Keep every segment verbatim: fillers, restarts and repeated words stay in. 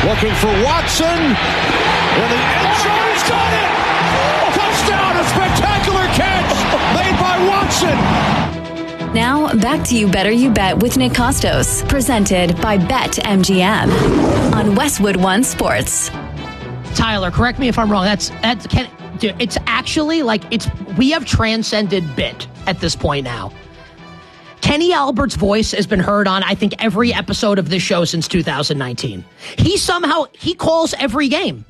Looking for Watson. In the end zone, he's got it! Touchdown! A spectacular catch made by Watson. Now, back to You Better You Bet with Nick Costos, presented by BetMGM on Westwood One Sports. Tyler, correct me if I'm wrong. That's that's can, it's actually like it's we have transcended bit at this point now. Kenny Albert's voice has been heard on, I think, every episode of this show since two thousand nineteen. He somehow, he calls every game.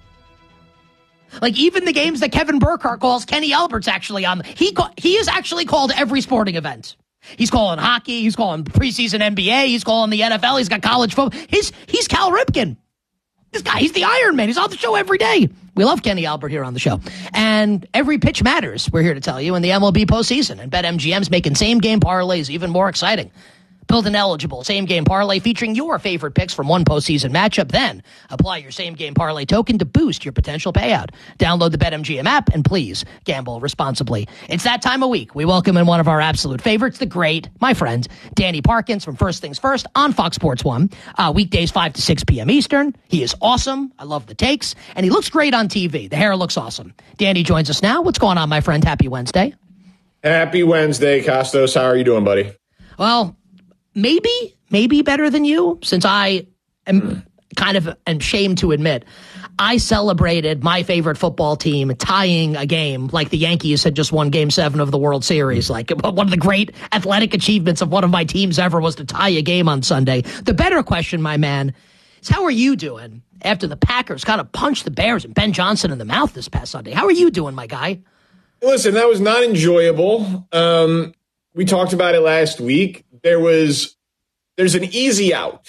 Like, even the games that Kevin Burkhardt calls, Kenny Albert's actually on. He he has actually called every sporting event. He's calling hockey. He's calling preseason N B A. He's calling the N F L. He's got college football. He's, he's Cal Ripken. This guy, he's the Iron Man. He's on the show every day. We love Kenny Albert here on the show. And every pitch matters, we're here to tell you, in the M L B postseason. And BetMGM's making same-game parlays even more exciting. Build an eligible same-game parlay featuring your favorite picks from one postseason matchup. Then apply your same-game parlay token to boost your potential payout. Download the BetMGM app and please gamble responsibly. It's that time of week. We welcome in one of our absolute favorites, the great, my friend, Danny Parkins from First Things First on Fox Sports one. Uh, weekdays five to six p.m. Eastern. He is awesome. I love the takes. And he looks great on T V. The hair looks awesome. Danny joins us now. What's going on, my friend? Happy Wednesday. Happy Wednesday, Costos. How are you doing, buddy? Well, Maybe, maybe better than you, since I am kind of ashamed to admit, I celebrated my favorite football team tying a game like the Yankees had just won Game seven of the World Series. Like, one of the great athletic achievements of one of my teams ever was to tie a game on Sunday. The better question, my man, is how are you doing after the Packers kind of punched the Bears and Ben Johnson in the mouth this past Sunday? How are you doing, my guy? Listen, that was not enjoyable. Um, we talked about it last week. There was, there's an easy out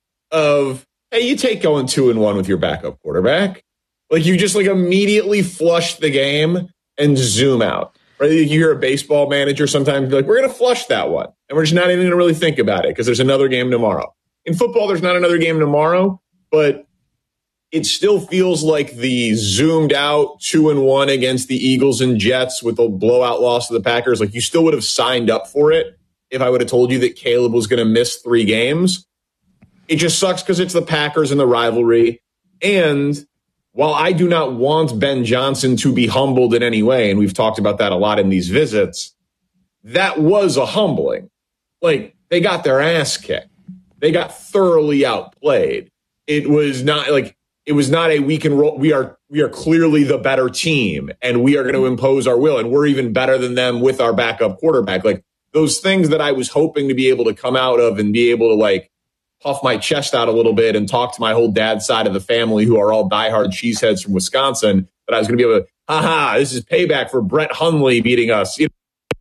of, hey, you take going two and one with your backup quarterback. Like, you just like immediately flush the game and zoom out. Right? You hear a baseball manager sometimes be like, we're going to flush that one. And we're just not even going to really think about it because there's another game tomorrow. In football, there's not another game tomorrow, but it still feels like the zoomed out two and one against the Eagles and Jets with a blowout loss to the Packers. Like, you still would have signed up for it if I would have told you that Caleb was going to miss three games. It just sucks because it's the Packers and the rivalry. And while I do not want Ben Johnson to be humbled in any way, and we've talked about that a lot in these visits, that was a humbling. Like, they got their ass kicked. They got thoroughly outplayed. It was not like it was not a we can roll. We are we are clearly the better team, and we are going to impose our will, and we're even better than them with our backup quarterback. Like, those things that I was hoping to be able to come out of and be able to, like, puff my chest out a little bit and talk to my whole dad's side of the family who are all diehard cheeseheads from Wisconsin, that I was going to be able to, haha, this is payback for Brett Hundley beating us. You know,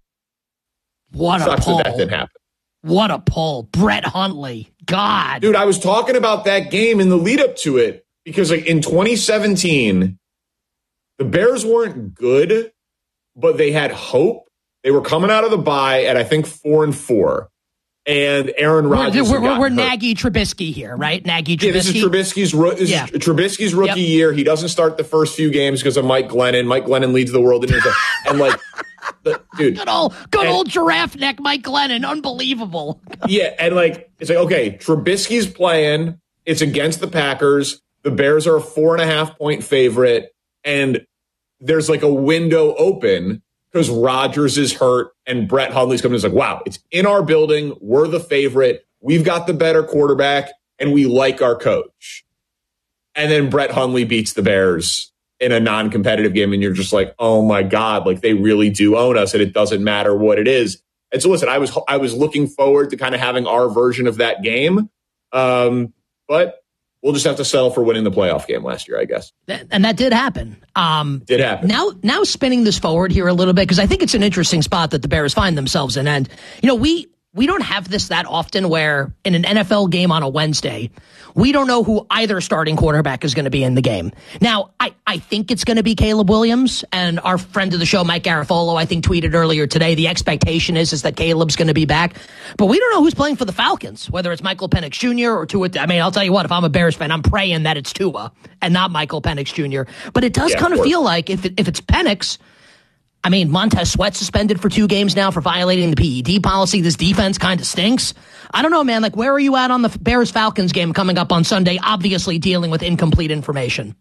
what a pull. That, that didn't happen. What a pull. Brett Hundley. God. Dude, I was talking about that game in the lead up to it because, like, in twenty seventeen, the Bears weren't good, but they had hope. They were coming out of the bye at, I think, four and four. And Aaron Rodgers. We're, we're, we're Nagy Trubisky here, right? Nagy Trubisky. Yeah, this is Trubisky's, this yeah. is Trubisky's rookie yep. year. He doesn't start the first few games because of Mike Glennon. Mike Glennon leads the world in and like, the, dude, good old, good and, old giraffe neck, Mike Glennon, unbelievable. Yeah, and like it's like okay, Trubisky's playing. It's against the Packers. The Bears are a four and a half point favorite, and there's like a window open because Rodgers is hurt and Brett Hundley's coming. It's like, wow, it's in our building. We're the favorite. We've got the better quarterback, and we like our coach. And then Brett Hundley beats the Bears in a non-competitive game, and you're just like, oh my God, like they really do own us, and it doesn't matter what it is. And so listen, I was I was looking forward to kind of having our version of that game, um, but we'll just have to settle for winning the playoff game last year, I guess. And that did happen. Um, did happen. Now, now spinning this forward here a little bit, because I think it's an interesting spot that the Bears find themselves in. And, you know, we we don't have this that often where in an N F L game on a Wednesday, we don't know who either starting quarterback is going to be in the game. Now, I, I think it's going to be Caleb Williams, and our friend of the show, Mike Garafolo, I think tweeted earlier today, the expectation is, is that Caleb's going to be back. But we don't know who's playing for the Falcons, whether it's Michael Penix Junior or Tua. I mean, I'll tell you what, if I'm a Bears fan, I'm praying that it's Tua and not Michael Penix Junior But it does yeah, kind of, of feel like if it, if it's Penix, I mean, Montez Sweat suspended for two games now for violating the P E D policy. This defense kind of stinks. I don't know, man. Like, where are you at on the Bears-Falcons game coming up on Sunday, obviously dealing with incomplete information?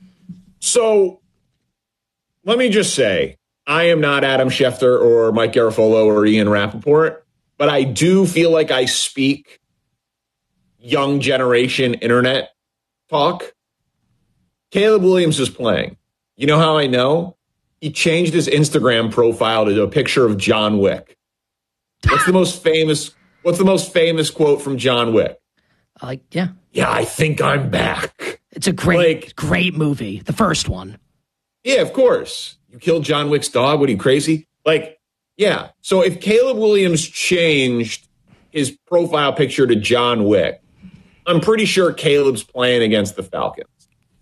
So, let me just say, I am not Adam Schefter or Mike Garafolo or Ian Rappaport, but I do feel like I speak young generation internet talk. Caleb Williams is playing. You know how I know? He changed his Instagram profile to a picture of John Wick. What's the most famous What's the most famous quote from John Wick? Like, uh, yeah. Yeah, I think I'm back. It's a great, like, great movie. The first one. Yeah, of course. You killed John Wick's dog. What are you, crazy? Like, yeah. So if Caleb Williams changed his profile picture to John Wick, I'm pretty sure Caleb's playing against the Falcons.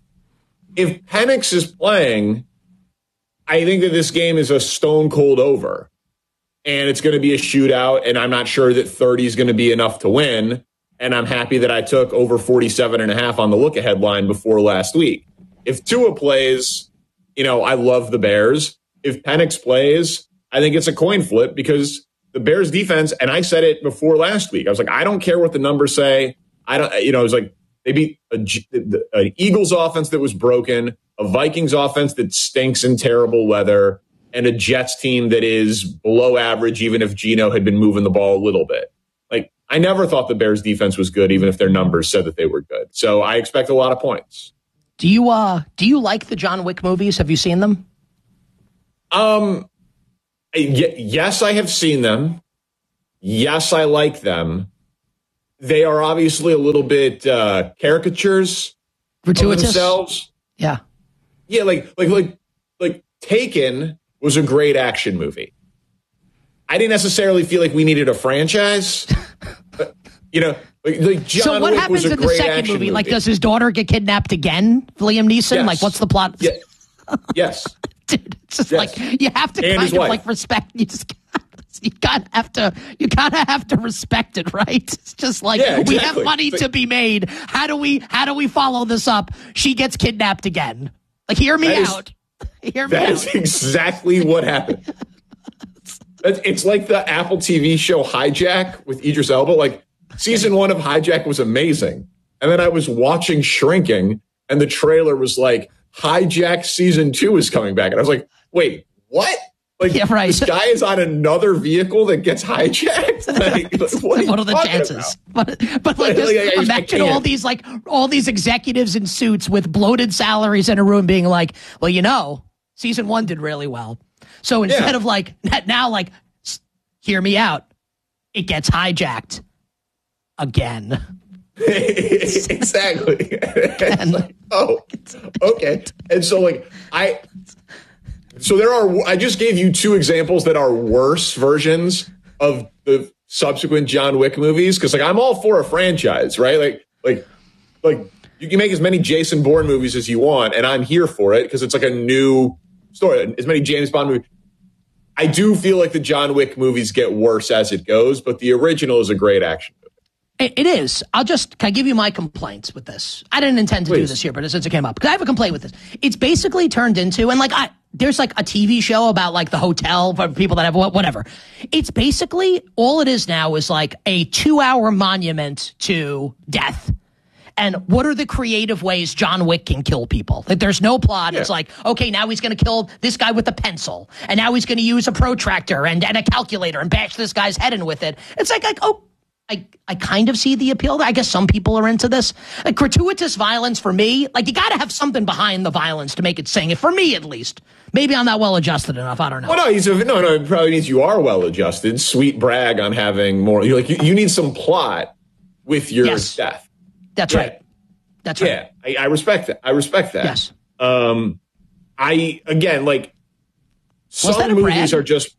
If Penix is playing, I think that this game is a stone cold over. And it's going to be a shootout, and I'm not sure that thirty is going to be enough to win. And I'm happy that I took over forty-seven and a half on the look-ahead line before last week. If Tua plays, you know, I love the Bears. If Penix plays, I think it's a coin flip because the Bears defense, and I said it before last week, I was like, I don't care what the numbers say. I don't, you know, it was like they beat a, an Eagles offense that was broken, a Vikings offense that stinks in terrible weather, and a Jets team that is below average, even if Geno had been moving the ball a little bit. Like, I never thought the Bears defense was good, even if their numbers said that they were good. So I expect a lot of points. Do you uh do you like the John Wick movies? Have you seen them? Um, y- yes, I have seen them. Yes, I like them. They are obviously a little bit uh, caricatures Gratuitous? of themselves. Yeah. Yeah, like like like like Taken was a great action movie. I didn't necessarily feel like we needed a franchise. But, you know, like, like John so what Wick happens was a in the great second action movie? movie? Like, does his daughter get kidnapped again? Liam Neeson? Yes. Like, what's the plot? Yeah. Yes. Dude, it's just Yes. like you have to And kind his of wife. like respect. You just you gotta have to you gotta have to respect it, right? It's just like Yeah, we have exactly. money But- to be made. How do we how do we follow this up? She gets kidnapped again. Like, hear me That is- out. Hear me That out. is exactly what happened. It's it's like the Apple T V show Hijack with Idris Elba. Like, season one of Hijack was amazing. And then I was watching Shrinking, and the trailer was like, Hijack season two is coming back. And I was like, wait, what? Like, Yeah, right. this guy is on another vehicle that gets hijacked? Like, what are, you What are the talking chances? about? But but like, Like, just like, I just- I imagine can't. all these like all these executives in suits with bloated salaries in a room being like, well, you know, season one did really well. So instead Yeah. of like now, like, s- hear me out, it gets hijacked again. Exactly. It's like, oh, okay. And so, like, I, so there are, I just gave you two examples that are worse versions of the subsequent John Wick movies. Cause like, I'm all for a franchise, right? Like, like, like you can make as many Jason Bourne movies as you want, and I'm here for it because it's like a new story. As many James Bond movies. I do feel like the John Wick movies get worse as it goes, but the original is a great action movie. It, it is. I'll just can I give you my complaints with this. I didn't intend to do Please. this here, but since it came up, because I have a complaint with this. It's basically turned into, and like I, there's like a T V show about like the hotel for people that have wha- whatever. It's basically all it is now is like a two hour monument to death. And what are the creative ways John Wick can kill people? Like, there's no plot. Yeah. It's like, okay, now he's going to kill this guy with a pencil, and now he's going to use a protractor and, and a calculator and bash this guy's head in with it. It's like, like oh. I, I kind of see the appeal. I guess some people are into this. Like, gratuitous violence for me, like, you got to have something behind the violence to make it sing. For me, at least. Maybe I'm not well adjusted enough. I don't know. Well, no, he's a, no, no. It probably means you are well adjusted. Sweet brag on having more. You're like you, you need some plot with your Yes. death. That's Yeah. right. That's right. Yeah, I, I respect that. I respect that. Yes. Um, I again like Was that some a movies brag? are just.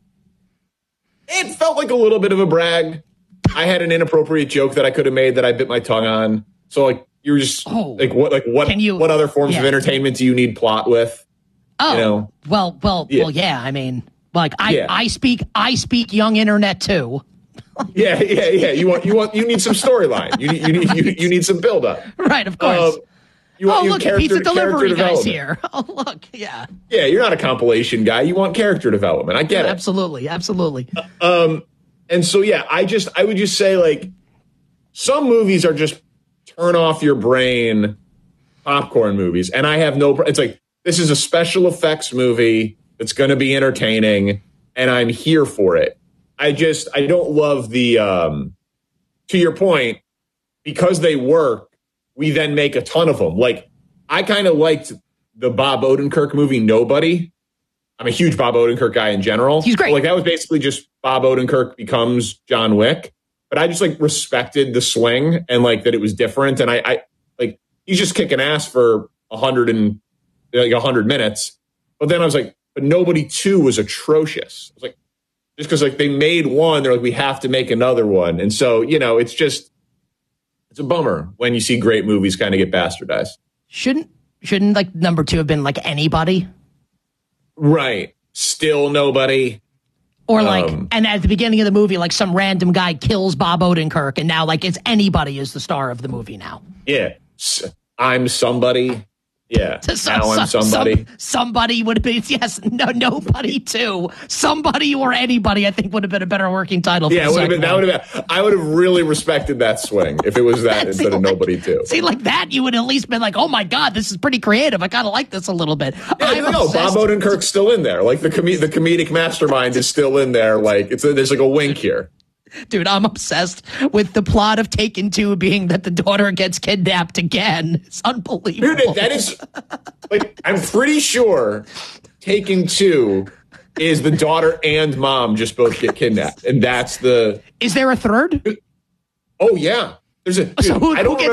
It felt like a little bit of a brag. I had an inappropriate joke that I could have made that I bit my tongue on. So like you were just Oh. like what like what Can you- what other forms of yeah. entertainment do you need plot with? Oh, You know? well, well, Yeah. well, yeah. I mean, like, I, Yeah. I speak, I speak young internet too. Yeah, yeah, yeah. You want you want you need some storyline. You need you need you, you need some build up. Right, of course. Um, You oh, want, you look, character, pizza delivery guys development. here. Oh, look, yeah. Yeah, you're not a compilation guy. You want character development. I get yeah, it. Absolutely, absolutely. Um, and so, yeah, I just, I would just say, like, some movies are just turn off your brain popcorn movies. And I have no, it's like, this is a special effects movie that's going to be entertaining, and I'm here for it. I just, I don't love the, um, to your point, because they work, we then make a ton of them. Like, I kind of liked the Bob Odenkirk movie, Nobody. I'm a huge Bob Odenkirk guy in general. He's great. Like, that was basically just Bob Odenkirk becomes John Wick. But I just, like, respected the swing and, like, that it was different. And I, I like, he's just kicking ass for a hundred and, like, a hundred minutes. But then I was like, but Nobody two was atrocious. I was like, just because, like, they made one, they're like, we have to make another one. And so, you know, it's just, it's a bummer when you see great movies kind of get bastardized. Shouldn't shouldn't like number two have been like Anybody? Right. Still Nobody. Or like, Um, and at the beginning of the movie, like some random guy kills Bob Odenkirk, and now like it's Anybody is the star of the movie now. Yeah. S- I'm Somebody. Yeah. So- Now I'm so- Somebody. some- somebody would have been, yes, no, Nobody too. Somebody or Anybody, I think, would have been a better working title. For Yeah, the it would have been, second that one. would have been, I would have really respected that swing if it was that See, instead of like- Nobody too. See, like that, you would at least been like, oh my God, this is pretty creative. I kind of like this a little bit. Yeah, I'm no, obsessed- Bob Odenkirk's still in there. Like the com- the comedic mastermind is still in there. Like it's a, there's like a wink here. Dude, I'm obsessed with the plot of Taken two being that the daughter gets kidnapped again. It's unbelievable. Dude, that is like I'm pretty sure Taken Two is the daughter and mom just both get kidnapped, and that's the. Is there a third? Oh yeah, there's a. Dude, So who- I don't who gets